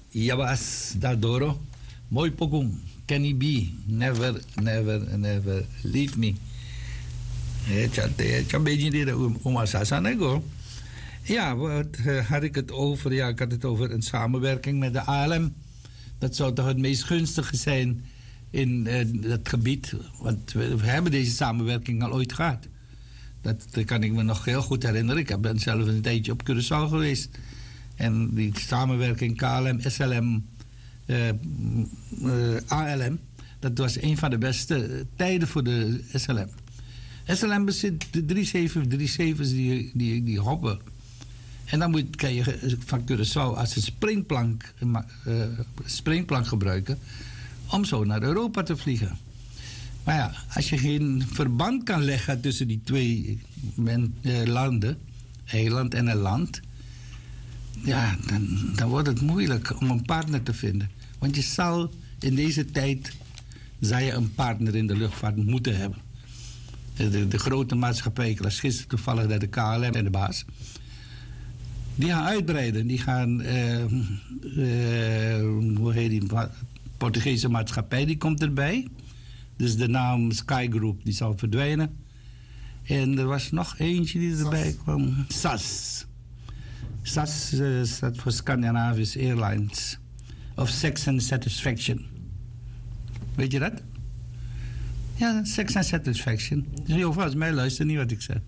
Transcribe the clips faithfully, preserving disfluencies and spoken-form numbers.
Jabas Dadoro. Mooi pokoe. Kenny B. Never, never, never leave me. Het een beetje de Oma Sasanego. Ja, wat uh, had ik het over? Ja, ik had het over een samenwerking met de A L M. Dat zou toch het meest gunstige zijn in uh, dat gebied. Want we, we hebben deze samenwerking al ooit gehad. Dat, dat kan ik me nog heel goed herinneren. Ik ben zelf een tijdje op Curaçao geweest. En die samenwerking K L M, S L M, uh, uh, A L M... dat was een van de beste tijden voor de S L M. S L M bezit de drie zeven drie zeven's die, die, die hoppen. En dan moet, kan je van Curaçao als een springplank, uh, springplank gebruiken om zo naar Europa te vliegen. Maar ja, als je geen verband kan leggen tussen die twee men, uh, landen, eiland en een land, ja, dan, dan wordt het moeilijk om een partner te vinden. Want je zal in deze tijd zou je een partner in de luchtvaart moeten hebben. De, de, de grote maatschappij, ik las gisteren toevallig dat de K L M en de baas, die gaan uitbreiden. Die gaan, uh, uh, hoe heet die, Portugese maatschappij, die komt erbij. Dus de naam Sky Group, die zal verdwijnen. En er was nog eentje die erbij kwam. S A S. S A S uh, staat voor Scandinavisch Airlines. Of Sex and Satisfaction. Weet je dat? Ja, Sex and Satisfaction. Dus heel volgens mij luister niet wat ik zeg.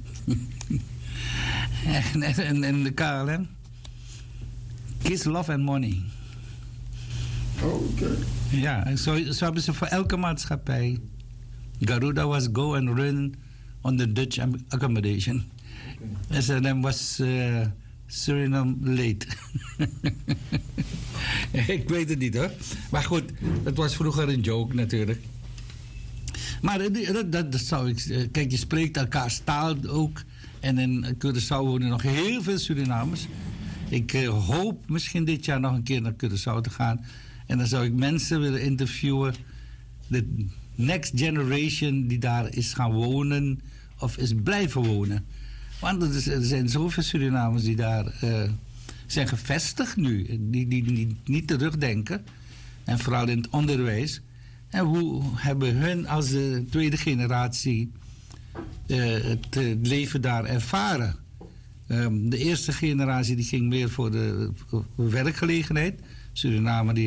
en, en, en de K L M. Kiss, Love and Money. Oh, oké. Okay. Ja, zo, zo hebben ze voor elke maatschappij. Garuda was go and run on the Dutch accommodation. Okay. S L M was uh, Suriname late. Ik weet het niet hoor. Maar goed, dat was vroeger een joke natuurlijk. Maar dat, dat, dat zou ik... Kijk, je spreekt elkaars taal ook. En in Curaçao wonen nog heel veel Surinamers. Ik uh, hoop misschien dit jaar nog een keer naar Curaçao te gaan. En dan zou ik mensen willen interviewen. De next generation die daar is gaan wonen. Of is blijven wonen. Want er zijn zoveel Surinamers die daar uh, zijn gevestigd nu. Die, die, die niet terugdenken. En vooral in het onderwijs. En hoe hebben hun als de tweede generatie uh, het, het leven daar ervaren? Um, de eerste generatie die ging meer voor de voor werkgelegenheid. Suriname die